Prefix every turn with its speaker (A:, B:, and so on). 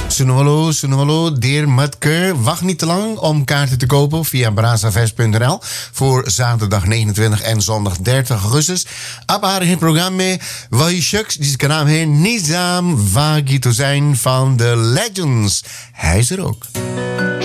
A: Sunwalo, Deer Matke. Wacht niet te lang om kaarten te kopen via brazavest.nl voor zaterdag 29 en zondag 30 augustus. Op haar programma Wahishux, die naam heet Nizam Wagito zijn van The Legends. Hij is er ook.